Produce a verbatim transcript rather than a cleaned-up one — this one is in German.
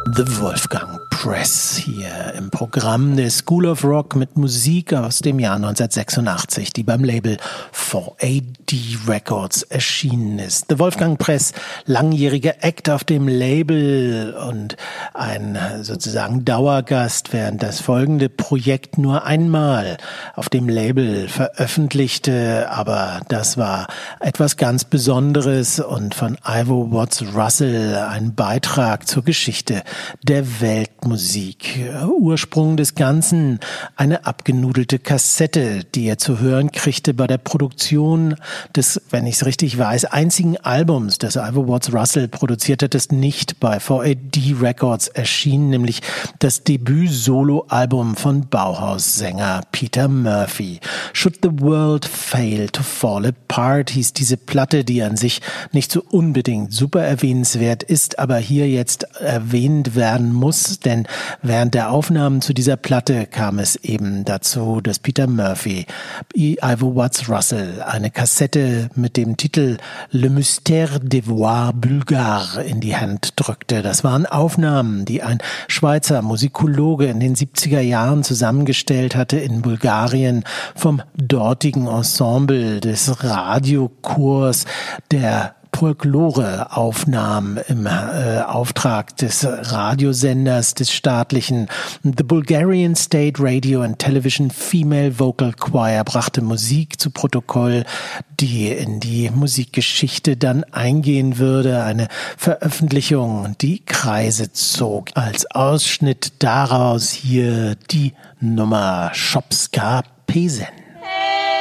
The Wolfgang Press hier im Programm der School of Rock mit Musik aus dem Jahr neunzehnhundertsechsundachtzig, die beim Label four A D Records erschienen ist. The Wolfgang Press, langjähriger Act auf dem Label und ein sozusagen Dauergast, während das folgende Projekt nur einmal auf dem Label veröffentlichte, aber das war etwas ganz Besonderes und von Ivo Watts Russell ein Beitrag zur Geschichte der Weltmusik. Ursprung des Ganzen eine abgenudelte Kassette, die er zu hören kriegte bei der Produktion des, wenn ich es richtig weiß, einzigen Albums, das Ivo Watts Russell produziert hat, das nicht bei four A D Records erschien, nämlich das Debüt-Solo-Album von Bauhaus-Sänger Peter Murphy. Should the World Fail to Fall Apart hieß diese Platte, die an sich nicht so unbedingt super erwähnenswert ist, aber hier jetzt erwähnt werden muss, denn während der Aufnahmen zu dieser Platte kam es eben dazu, dass Peter Murphy Ivo Watts Russell eine Kassette mit dem Titel Le Mystère des Voix Bulgares in die Hand drückte. Das waren Aufnahmen, die ein Schweizer Musikologe in den siebziger Jahren zusammengestellt hatte in Bulgarien vom dortigen Ensemble des Radiochors der Folklore-Aufnahmen im äh, Auftrag des Radiosenders des staatlichen. The Bulgarian State Radio and Television Female Vocal Choir brachte Musik zu Protokoll, die in die Musikgeschichte dann eingehen würde. Eine Veröffentlichung, die Kreise zog. Als Ausschnitt daraus hier die Nummer Shopska Pesen.